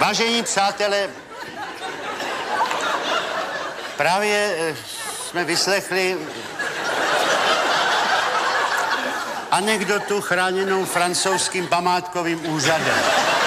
Vážení přátelé, právě jsme vyslechli anekdotu chráněnou francouzským památkovým úřadem.